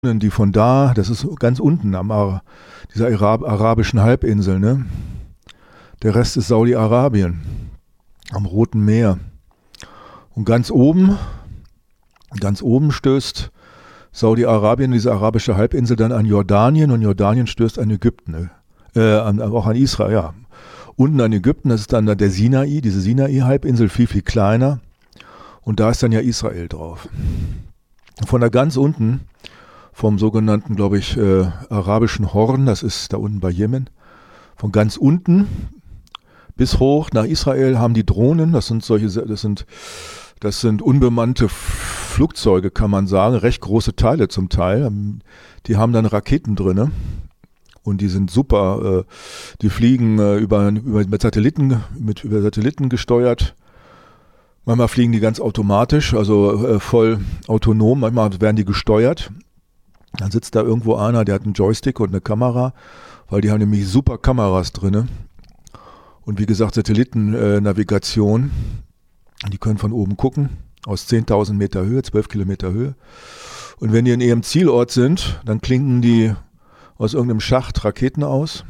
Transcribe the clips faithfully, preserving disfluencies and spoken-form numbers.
die von da, das ist ganz unten am Ar dieser Arab arabischen Halbinsel, ne? Der Rest ist Saudi-Arabien, am Roten Meer. Und ganz oben, ganz oben stößt Saudi-Arabien, diese arabische Halbinsel, dann an Jordanien und Jordanien stößt an Ägypten, ne? äh, an, auch an Israel, ja. Unten an Ägypten, das ist dann der Sinai, diese Sinai-Halbinsel, viel, viel kleiner. Und da ist dann ja Israel drauf. Von da ganz unten, vom sogenannten, glaube ich, äh, arabischen Horn, das ist da unten bei Jemen, von ganz unten bis hoch nach Israel haben die Drohnen, das sind solche, das sind, das sind unbemannte Flugzeuge, kann man sagen, recht große Teile zum Teil. Die haben dann Raketen drin und die sind super, äh, die fliegen äh, über, über, mit Satelliten, mit, über Satelliten gesteuert. Manchmal fliegen die ganz automatisch, also äh, voll autonom, manchmal werden die gesteuert. Dann sitzt da irgendwo einer, der hat einen Joystick und eine Kamera, weil die haben nämlich super Kameras drin. Und wie gesagt, Satellitennavigation, die können von oben gucken, aus zehntausend Meter Höhe, zwölf Kilometer Höhe. Und wenn die in ihrem Zielort sind, dann klinken die aus irgendeinem Schacht Raketen aus.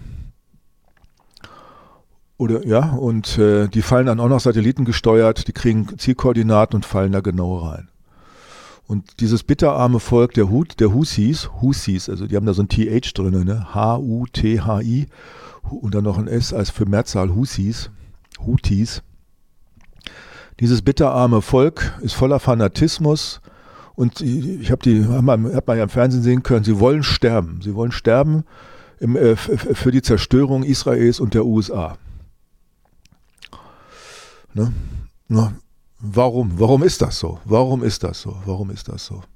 Oder ja, und äh, die fallen dann auch noch satellitengesteuert, die kriegen Zielkoordinaten und fallen da genau rein. Und dieses bitterarme Volk der Hut, der Husis, Husis, also die haben da so ein T H drin, ne? H U T H I und dann noch ein S als für Mehrzahl Husis, Hutis. Dieses bitterarme Volk ist voller Fanatismus und ich habe die, hab man, hab man ja im Fernsehen sehen können, sie wollen sterben. Sie wollen sterben im, äh, für die Zerstörung Israels und der U S A. Ne? Ne? Warum? Warum ist das so? Warum ist das so? Warum ist das so?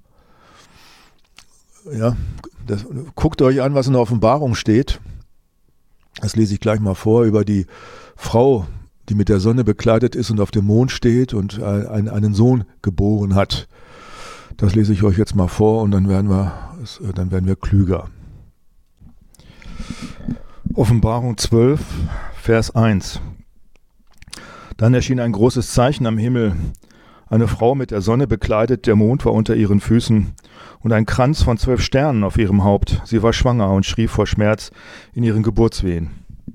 Ja, das, guckt euch an, was in der Offenbarung steht. Das lese ich gleich mal vor über die Frau, die mit der Sonne bekleidet ist und auf dem Mond steht und ein, einen Sohn geboren hat. Das lese ich euch jetzt mal vor und dann werden wir, dann werden wir klüger. Offenbarung zwölf, Vers eins. Dann erschien ein großes Zeichen am Himmel, eine Frau mit der Sonne bekleidet, der Mond war unter ihren Füßen und ein Kranz von zwölf Sternen auf ihrem Haupt. Sie war schwanger und schrie vor Schmerz in ihren Geburtswehen.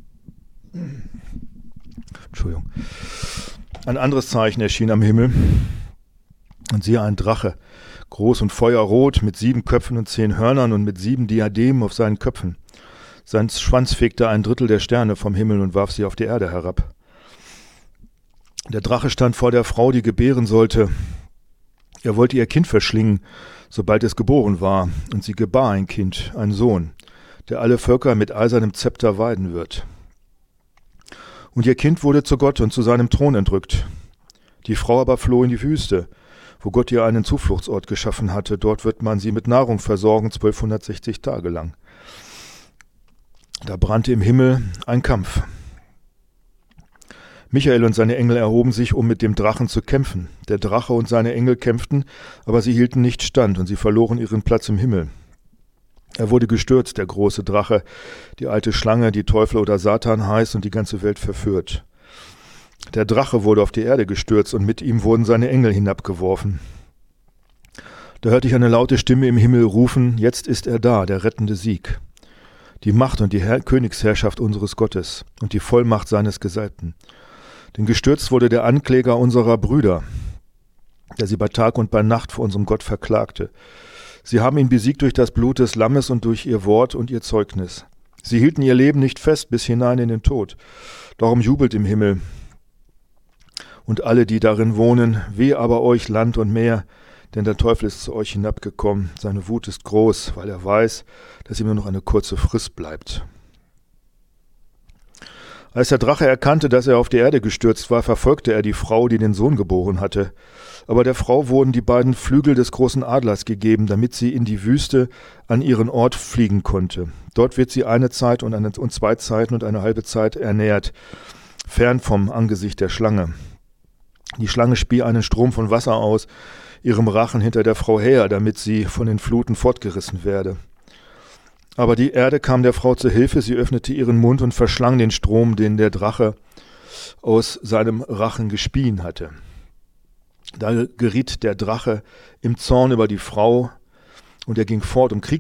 Entschuldigung. Ein anderes Zeichen erschien am Himmel und siehe ein Drache, groß und feuerrot, mit sieben Köpfen und zehn Hörnern und mit sieben Diademen auf seinen Köpfen. Sein Schwanz fegte ein Drittel der Sterne vom Himmel und warf sie auf die Erde herab. Der Drache stand vor der Frau, die gebären sollte. Er wollte ihr Kind verschlingen, sobald es geboren war, und sie gebar ein Kind, einen Sohn, der alle Völker mit eisernem Zepter weiden wird. Und ihr Kind wurde zu Gott und zu seinem Thron entrückt. Die Frau aber floh in die Wüste, wo Gott ihr einen Zufluchtsort geschaffen hatte. Dort wird man sie mit Nahrung versorgen, zwölfhundertsechzig Tage lang. Da brannte im Himmel ein Kampf. Michael und seine Engel erhoben sich, um mit dem Drachen zu kämpfen. Der Drache und seine Engel kämpften, aber sie hielten nicht stand und sie verloren ihren Platz im Himmel. Er wurde gestürzt, der große Drache, die alte Schlange, die Teufel oder Satan heißt und die ganze Welt verführt. Der Drache wurde auf die Erde gestürzt und mit ihm wurden seine Engel hinabgeworfen. Da hörte ich eine laute Stimme im Himmel rufen, jetzt ist er da, der rettende Sieg. Die Macht und die Herr- Königsherrschaft unseres Gottes und die Vollmacht seines Gesalbten. Denn gestürzt wurde der Ankläger unserer Brüder, der sie bei Tag und bei Nacht vor unserem Gott verklagte. Sie haben ihn besiegt durch das Blut des Lammes und durch ihr Wort und ihr Zeugnis. Sie hielten ihr Leben nicht fest bis hinein in den Tod. Darum jubelt im Himmel und alle, die darin wohnen. Weh aber euch, Land und Meer, denn der Teufel ist zu euch hinabgekommen. Seine Wut ist groß, weil er weiß, dass ihm nur noch eine kurze Frist bleibt. Als der Drache erkannte, dass er auf die Erde gestürzt war, verfolgte er die Frau, die den Sohn geboren hatte. Aber der Frau wurden die beiden Flügel des großen Adlers gegeben, damit sie in die Wüste an ihren Ort fliegen konnte. Dort wird sie eine Zeit und, eine, und zwei Zeiten und eine halbe Zeit ernährt, fern vom Angesicht der Schlange. Die Schlange spie einen Strom von Wasser aus, ihrem Rachen hinter der Frau her, damit sie von den Fluten fortgerissen werde. Aber die Erde kam der Frau zur Hilfe, sie öffnete ihren Mund und verschlang den Strom, den der Drache aus seinem Rachen gespien hatte. Da geriet der Drache im Zorn über die Frau Und er ging fort, um Krieg